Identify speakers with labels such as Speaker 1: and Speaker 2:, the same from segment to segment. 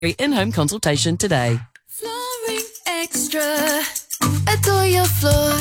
Speaker 1: in-home consultation today.
Speaker 2: Flooring Extra. Adore your floor.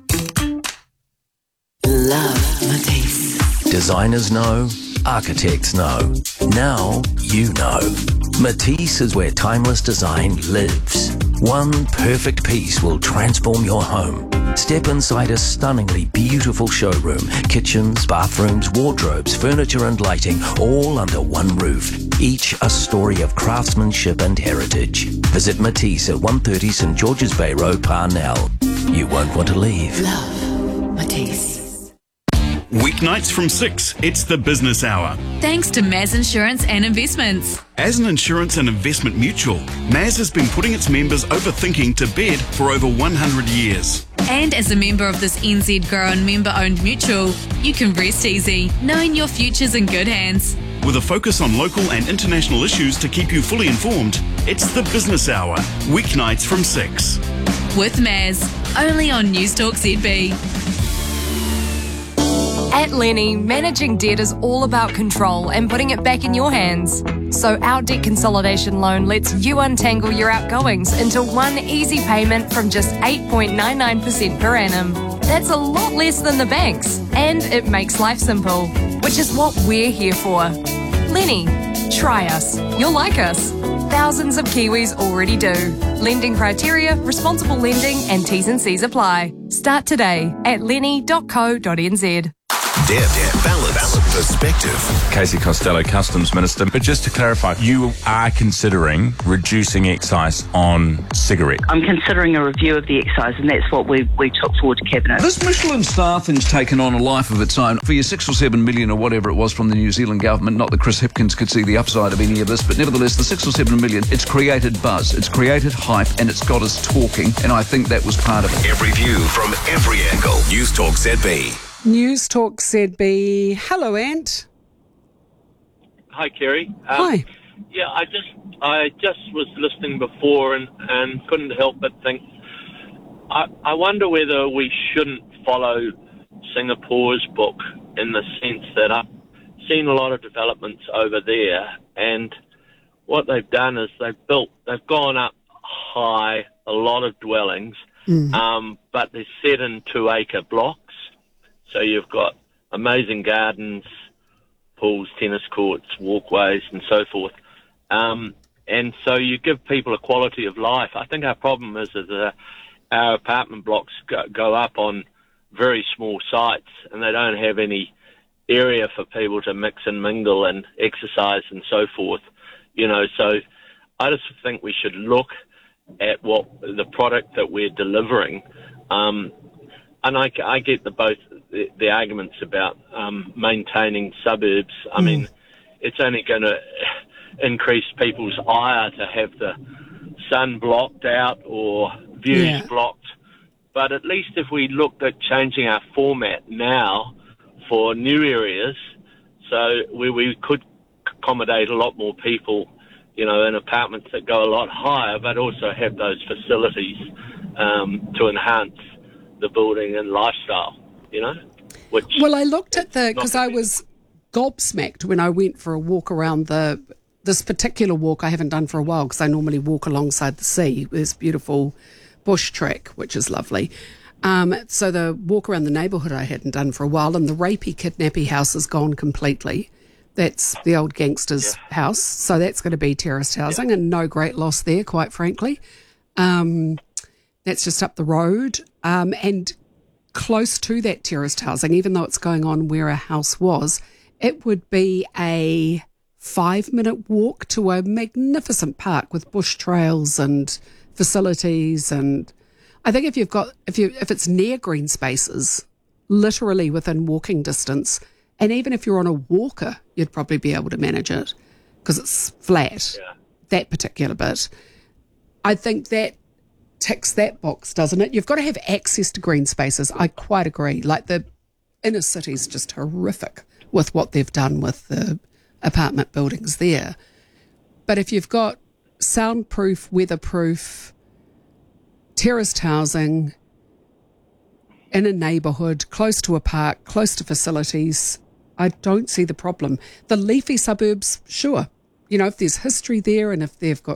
Speaker 2: Love Matisse.
Speaker 3: Designers know, architects know. Now you know. Matisse is where timeless design lives. One perfect piece will transform your home. Step inside a stunningly beautiful showroom. Kitchens, bathrooms, wardrobes, furniture and lighting, all under one roof. Each a story of craftsmanship and heritage. Visit Matisse at 130 St George's Bay Road, Parnell. You won't want to leave.
Speaker 2: Love Matisse.
Speaker 4: Weeknights from 6, it's the business hour.
Speaker 5: Thanks to Maz Insurance and Investments.
Speaker 4: As an insurance and investment mutual, Maz has been putting its members overthinking to bed for over 100 years.
Speaker 5: And as a member of this NZ grown member-owned mutual, you can rest easy, knowing your future's in good hands.
Speaker 4: With a focus on local and international issues to keep you fully informed, it's the business hour, weeknights from 6.
Speaker 5: With Maz, only on News Talk ZB.
Speaker 6: At Lenny, managing debt is all about control and putting it back in your hands. So our debt consolidation loan lets you untangle your outgoings into one easy payment from just 8.99% per annum. That's a lot less than the banks, and it makes life simple, which is what we're here for. Lenny, try us. You'll like us. Thousands of Kiwis already do. Lending criteria, responsible lending and T's and C's apply. Start today at lenny.co.nz.
Speaker 7: Depth, balance, perspective.
Speaker 8: Casey Costello, Customs Minister. But just to clarify, you are considering reducing excise on cigarette.
Speaker 9: I'm considering a review of the excise, and that's what we took forward to Cabinet.
Speaker 10: This Michelin star thing's taken on a life of its own. For your 6 or 7 million or whatever it was from the New Zealand government, not that Chris Hipkins could see the upside of any of this, but nevertheless, the 6 or 7 million, it's created buzz, it's created hype, and it's got us talking, and I think that was part of it.
Speaker 7: Every view from every angle. News Talk ZB.
Speaker 11: News Talk ZB. Hello, Ant.
Speaker 12: Hi, Kerry.
Speaker 11: Hi.
Speaker 12: Yeah, I just was listening before and couldn't help but think. I wonder whether we shouldn't follow Singapore's book in the sense that I've seen a lot of developments over there, and what they've done is they've gone up high, a lot of dwellings, but they're set in 2-acre blocks. So you've got amazing gardens, pools, tennis courts, walkways, and so forth. And so you give people a quality of life. I think our problem is that our apartment blocks go up on very small sites, and they don't have any area for people to mix and mingle and exercise and so forth. You know, so I just think we should look at what the product that we're delivering. And I get the arguments about maintaining suburbs. I mean, it's only going to increase people's ire to have the sun blocked out or views blocked. But at least if we looked at changing our format now for new areas, so we could accommodate a lot more people, you know, in apartments that go a lot higher, but also have those facilities to enhance the building and lifestyle, you know?
Speaker 11: Well, I looked at because I was gobsmacked when I went for a walk around this particular walk I haven't done for a while because I normally walk alongside the sea. There's beautiful bush track, which is lovely. So the walk around the neighbourhood I hadn't done for a while, and the rapey kidnappy house is gone completely. That's the old gangster's house, so that's going to be terraced housing, and no great loss there, quite frankly. That's just up the road, and close to that terraced housing, even though it's going on where a house was, it would be a 5-minute walk to a magnificent park with bush trails and facilities. And I think if it's near green spaces, literally within walking distance, and even if you're on a walker, you'd probably be able to manage it because it's flat, that particular bit. I think that ticks that box, doesn't it? You've got to have access to green spaces. I quite agree. Like the inner city's just horrific with what they've done with the apartment buildings there. But if you've got soundproof, weatherproof, terraced housing in a neighbourhood, close to a park, close to facilities, I don't see the problem. The leafy suburbs, sure, if there's history there and if they've got